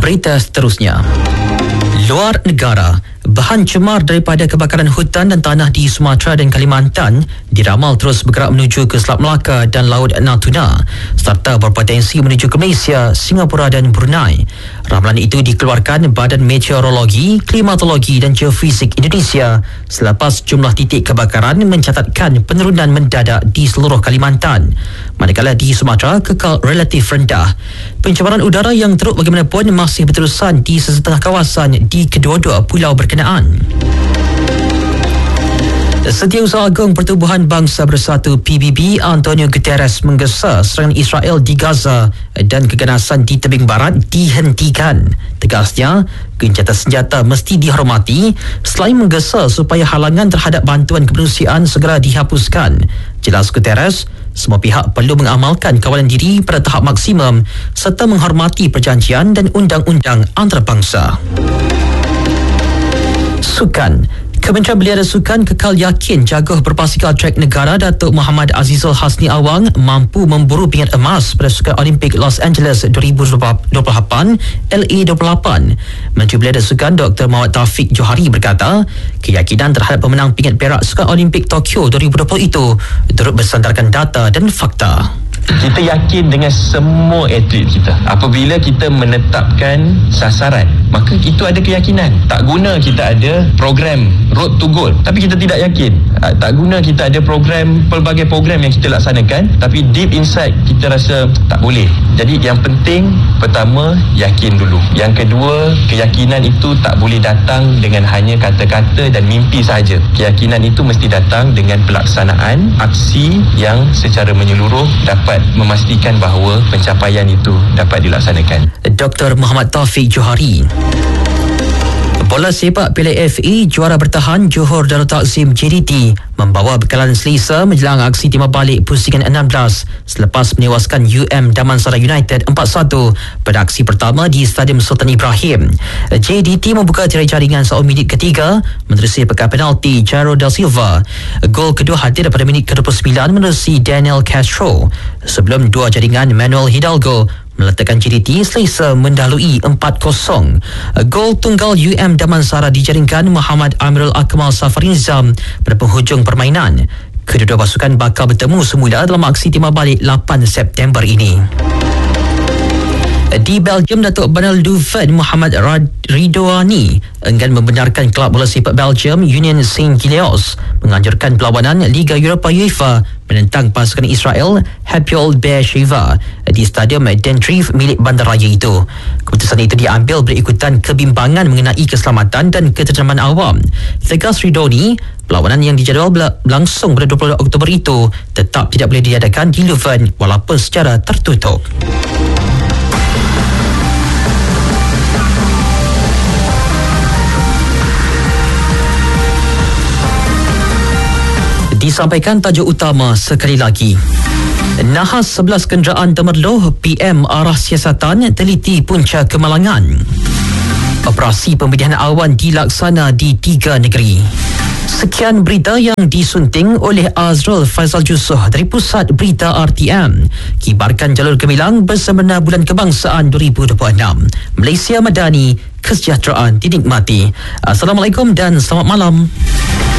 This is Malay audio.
Berita seterusnya. Luar negara, bahan cemar daripada kebakaran hutan dan tanah di Sumatera dan Kalimantan diramal terus bergerak menuju ke Selat Melaka dan Laut Natuna serta berpotensi menuju ke Malaysia, Singapura dan Brunei. Ramalan itu dikeluarkan Badan Meteorologi, Klimatologi dan Geofisik Indonesia selepas jumlah titik kebakaran mencatatkan penurunan mendadak di seluruh Kalimantan. Manakala di Sumatera kekal relatif rendah. Pencemaran udara yang teruk bagaimanapun masih berterusan di sesetengah kawasan di kedua-dua pulau berkenaan. Setiausaha Agung Pertubuhan Bangsa Bersatu PBB Antonio Guterres menggesa serangan Israel di Gaza dan keganasan di tebing barat dihentikan. Tegasnya, gencatan senjata mesti dihormati selain menggesa supaya halangan terhadap bantuan kemanusiaan segera dihapuskan. Jelas Guterres, semua pihak perlu mengamalkan kawalan diri pada tahap maksimum serta menghormati perjanjian dan undang-undang antarabangsa. Sukan. Kementerian Belia dan Sukan kekal yakin jaguar berbasikal trek negara Datuk Muhammad Azizul Hasni Awang mampu memburu pingat emas pada Sukan Olimpik Los Angeles 2028 LA28. Menteri Belia dan Sukan Dr. Muhammad Taufik Johari berkata, keyakinan terhadap pemenang pingat perak Sukan Olimpik Tokyo 2020 itu turut bersandarkan data dan fakta. Kita yakin dengan semua atlet kita. Apabila kita menetapkan sasaran, maka itu ada keyakinan. Tak guna kita ada program Road to Goal tapi kita tidak yakin. Tak guna kita ada program, pelbagai program yang kita laksanakan tapi deep inside kita rasa tak boleh. Jadi yang penting, pertama, yakin dulu. Yang kedua, keyakinan itu tak boleh datang dengan hanya kata-kata dan mimpi sahaja. Keyakinan itu mesti datang dengan pelaksanaan aksi yang secara menyeluruh dapat memastikan bahawa pencapaian itu dapat dilaksanakan. Dr. Muhammad Taufik Johari. Bola sepak Piala FA juara bertahan Johor Darul Takzim JDT membawa bekalan selesa menjelang aksi timbal balik pusingan 16 selepas menewaskan Damansara United 4-1 pada aksi pertama di Stadium Sultan Ibrahim. JDT membuka tirai jaringan saat minit ketiga menerusi pekan penalti Jairo da Silva. Gol kedua hadir pada minit ke-29 menerusi Daniel Castro. Sebelum dua jaringan Manuel Hidalgo meletakkan JDT selesa mendahului 4-0. Gol tunggal Damansara dijaringkan Muhammad Amirul Akmal Safarinizam pada penghujung permainan. Kedua-dua pasukan bakal bertemu semula dalam aksi timbal balik 8 September ini. Di Belgium, Datuk Banal Duven Muhammad Ridwani enggan membenarkan kelab bola sepak Belgium Union Saint-Gilloise menganjurkan perlawanan Liga Eropah UEFA menentang pasukan Israel Hapoel Be'er-Sheva di Stadium Dentrief milik bandaraya itu. Keputusan itu diambil berikutan kebimbangan mengenai keselamatan dan ketentraman awam. Tegas Ridwani, perlawanan yang dijadual berlangsung pada 20 Oktober itu tetap tidak boleh diadakan di Leuven walaupun secara tertutup. Disampaikan tajuk utama sekali lagi. Nahas 11 kenderaan temerloh, PM arah siasatan teliti punca kemalangan. Operasi pembedihan awan dilaksana di 3 negeri. Sekian berita yang disunting oleh Azrul Faizal Jusoh dari Pusat Berita RTM. Kibarkan jalur gemilang bersempena Bulan Kebangsaan 2026. Malaysia Madani, kesejahteraan dinikmati. Assalamualaikum dan selamat malam.